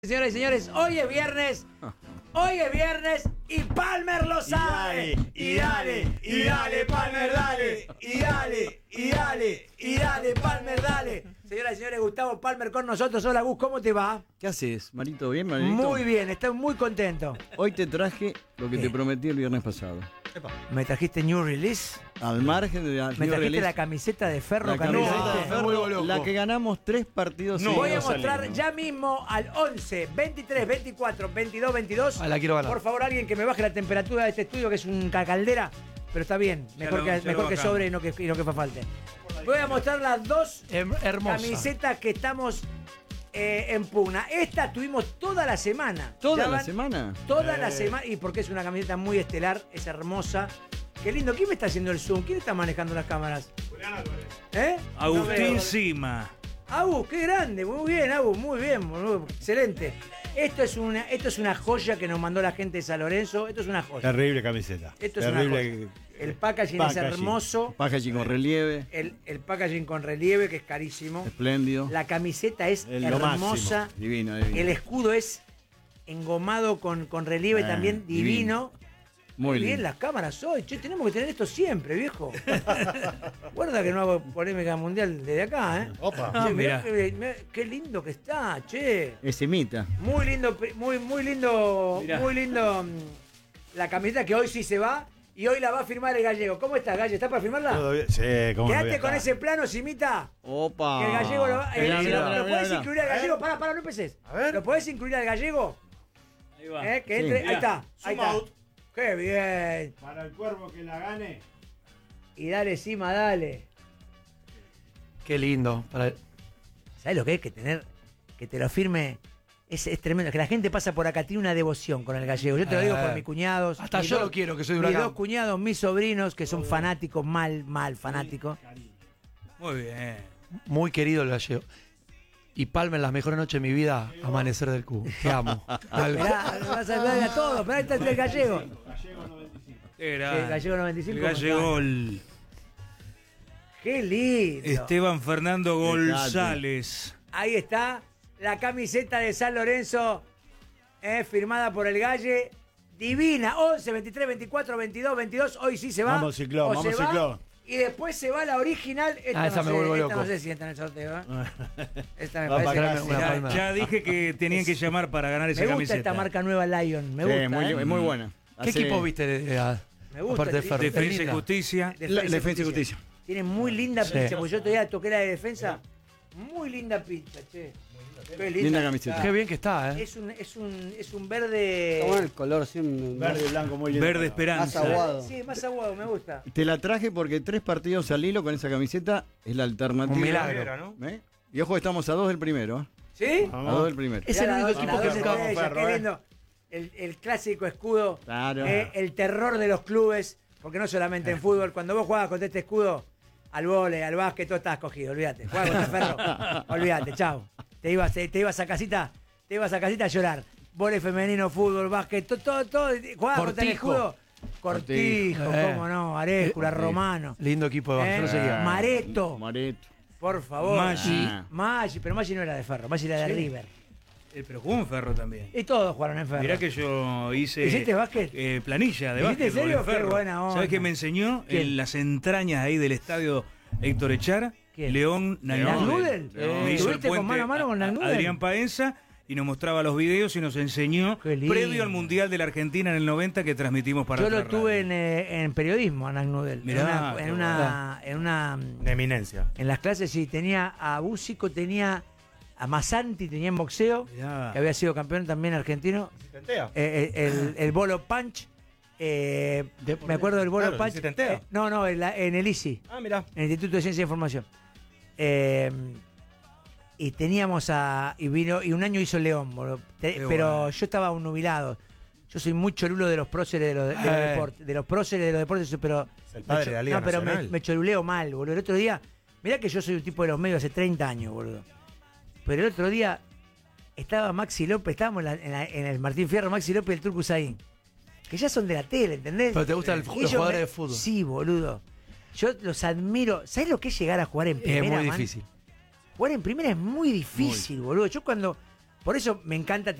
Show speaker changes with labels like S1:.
S1: Señoras y señores, hoy es viernes y Palmer lo sabe. Y dale, Palmer, dale. Y dale, Palmer, dale. Señoras y señores, Gustavo Palmer con nosotros. Hola, Gus, ¿cómo te va?
S2: ¿Qué haces, Marito? ¿Bien, Marito?
S1: Muy bien, estoy muy contento.
S2: Hoy te traje lo que te prometí el viernes pasado.
S1: ¿Me trajiste New Release?
S2: Al margen de la
S1: ¿Me trajiste
S2: Release,
S1: la camiseta de Ferro?
S2: la camiseta de Ferro,
S3: loco.
S2: la que ganamos 3 partidos
S1: Voy a
S2: seguidos
S1: mostrar
S2: al hilo.
S1: ya mismo al 11, 23, 24, 22, 22.
S3: La quiero ganar.
S1: Por favor, alguien que me baje la temperatura de este estudio, que es una caldera, pero está bien. Mejor que sobre y no que falte. Voy a mostrar las dos
S3: Hermosa.
S1: camisetas que estamos en pugna. Esta tuvimos toda la semana.
S2: ¿Toda
S1: Ya
S2: la
S1: van
S2: semana?
S1: Toda la semana. Y porque es una camiseta muy estelar, es hermosa. Qué lindo. ¿Quién me está haciendo el zoom? ¿Quién está manejando las cámaras? ¿Eh?
S4: Agustín Sima.
S1: Agus, qué grande, muy bien, Agus, muy bien, boludo, excelente. Esto es una joya que nos mandó la gente de San Lorenzo, esto es una joya.
S3: Terrible camiseta.
S1: Esto es
S3: Terrible.
S1: una joya. El packaging es hermoso,
S2: Packaging con relieve,
S1: el packaging con relieve, que es carísimo.
S2: espléndido.
S1: La camiseta es
S3: Es lo
S1: hermosa,
S2: Divino, divino.
S1: el escudo es engomado con relieve también, divino.
S2: Muy
S1: Bien
S2: lindo.
S1: las cámaras hoy, che, tenemos que tener esto siempre, viejo. Guarda que no hago polémica mundial desde acá, ¿eh?
S3: Opa.
S1: Che,
S4: mirá.
S1: qué lindo que está, che.
S2: Es imita.
S1: Muy lindo, muy lindo,
S4: Mirá.
S1: muy lindo la camiseta que hoy sí se va y hoy la va a firmar el gallego. ¿Cómo estás, Galle? ¿Estás para firmarla?
S3: Todo bien. Sí, cómo no voy a
S1: Quédate con
S3: estar.
S1: ese plano, Simita.
S2: Opa.
S1: Que el gallego lo va.
S2: Mirá, mirá,
S1: ¿Lo
S2: mirá,
S1: podés
S2: mirá.
S1: incluir al gallego? Pará, no empeces.
S3: A ver.
S1: ¿Lo podés incluir al gallego?
S4: Ahí va.
S1: Que
S2: Sí.
S1: entre. Ahí
S4: Mirá.
S1: está, ahí
S3: Zoom
S1: está.
S3: out.
S1: Qué bien.
S3: Para el cuervo que la gane.
S1: Y dale, Sima, dale.
S3: Qué lindo.
S1: ¿Sabés lo que es que tener, que te lo firme? Es tremendo, que la gente pasa por acá, tiene una devoción con el gallego. Yo te lo digo por mis cuñados.
S3: Hasta
S1: mis
S3: yo
S1: dos-
S3: lo quiero, que soy de
S1: Mis
S3: Huracán.
S1: dos cuñados, mis sobrinos, que son fanáticos, mal fanáticos.
S4: Muy bien.
S3: Muy querido el gallego. Y Palmer, las mejores noches de mi vida, Amanecer del Cubo. Te amo.
S1: Esperá, vas a saludar a todos, pero ahí está el gallego.
S4: Era
S1: El gallego 95.
S4: el gallego el
S1: Qué lindo.
S4: Esteban Fernando González.
S1: Ahí está la camiseta de San Lorenzo, firmada por el Galle. Divina, 11, 23, 24, 22, 22. Hoy sí se va.
S3: Vamos, Ciclón,
S1: O
S3: vamos,
S1: se va,
S3: Ciclón.
S1: Y después se va la original. Esta
S3: Esa
S1: no
S3: me
S1: sé,
S3: vuelvo
S1: esta
S3: loco.
S1: no sé si entra en el sorteo. Esta me
S3: Va
S1: parece
S3: para
S1: que
S3: acá,
S1: no.
S3: una
S4: Ya,
S3: palma.
S4: ya dije que tenían que llamar para ganar esa
S1: Me gusta
S4: camiseta.
S1: esta marca nueva Lion. Me
S2: Sí,
S1: gusta.
S2: muy, muy buena.
S3: ¿Qué
S2: Hace-
S3: equipo viste?
S1: Me gusta,
S3: Aparte de
S1: sí.
S3: Ferro. Es
S4: Defensa y
S3: linda.
S4: Justicia.
S2: Defensa y Justicia.
S1: Tiene muy linda
S3: Sí.
S1: pincha, porque yo todavía toqué la de defensa. Muy linda pincha, che. Qué
S2: Linda camiseta.
S1: está.
S3: Qué bien que está, ¿eh?
S1: Es un verde.
S5: Está bueno el color, sí,
S3: Verde y blanco, muy lindo.
S4: Verde
S5: más
S4: Esperanza.
S5: aguado.
S1: Sí, más aguado, me gusta.
S2: Te la traje porque 3 partidos al hilo con esa camiseta es la alternativa.
S3: Un milagro.
S2: ¿Eh? Y ojo, estamos a 2 del primero. ¿eh?
S1: ¿Sí?
S2: A 2 del primero.
S3: Es el
S1: Mirá,
S3: único
S1: la
S3: equipo
S1: dos
S3: que
S1: estrellas,
S3: buscamos, Ferro,
S1: qué lindo. El clásico escudo.
S2: Claro.
S1: El terror de los clubes. Porque no solamente en fútbol. Cuando vos jugabas con este escudo, al vóley, al básquet, todo estás cogido, olvídate. Jugabas contra Ferro, olvídate, chao. Te ibas a casita a llorar. Vóley femenino, fútbol, básquet, todo. Jugabas contra el
S3: Cortijo.
S1: escudo. Cortijo, cómo no, Arécula, Romano.
S3: Lindo equipo de
S1: ¿Eh?
S3: Yo lo seguía.
S1: Mareto,
S2: Mareto.
S1: por favor.
S4: Maggi.
S1: Maggi, pero Maggi no era de Ferro, Maggi era de River.
S4: Pero jugó en Ferro también.
S1: Y todos jugaron en Ferro.
S4: Mirá que yo hice
S1: ¿Hiciste básquet?
S4: planilla de
S1: ¿Hiciste
S4: básquet.
S1: en serio?
S4: en Ferro.
S1: Qué buena onda.
S4: ¿Sabes qué me enseñó?
S1: ¿Quién?
S4: En las entrañas ahí del estadio Héctor Echar,
S1: ¿Quién?
S4: León
S1: ¿Nagnudel?
S4: Me hizo el
S1: ¿Estuviste con
S4: puente
S1: mano a mano con Nagnudel?
S4: Adrián Paenza y nos mostraba los videos y nos enseñó
S1: Qué lindo.
S4: previo al Mundial de la Argentina en el 90 que transmitimos para
S1: Yo lo
S4: otra
S1: tuve
S4: radio.
S1: en periodismo, a Nagnudel.
S4: Mirá,
S1: En una
S3: Una eminencia.
S1: en las clases sí, tenía a Búsico, tenía a Masanti, tenía en boxeo,
S4: Mirá.
S1: que había sido campeón también argentino. El Bolo Punch. Me acuerdo del Bolo
S3: Claro,
S1: Punch.
S3: ¿Tentea?
S1: No, en el ICI,
S3: Ah, mirá.
S1: en el Instituto de Ciencia e Información. Y teníamos y un año hizo León, boludo. Pero
S4: bueno.
S1: yo estaba nubilado. Yo soy muy cholulo de los próceres de los deportes. De los próceres de los deportes, pero.
S3: Es el padre de la Liga
S1: No, pero
S3: Nacional.
S1: me choluleo mal, boludo. El otro día. Mirá que yo soy un tipo de los medios hace 30 años, boludo. Pero el otro día estaba Maxi López, estábamos en el Martín Fierro, Maxi López y el Turco Hussain. Que ya son de la tele, ¿entendés?
S3: Pero te gustan
S1: Y
S3: los
S1: ellos
S3: jugadores de fútbol.
S1: Sí, boludo. Yo los admiro. ¿Sabés lo que es llegar a jugar en primera?
S3: Es muy
S1: man?
S3: difícil.
S1: Jugar en primera es muy difícil, boludo. Yo cuando Por eso me encanta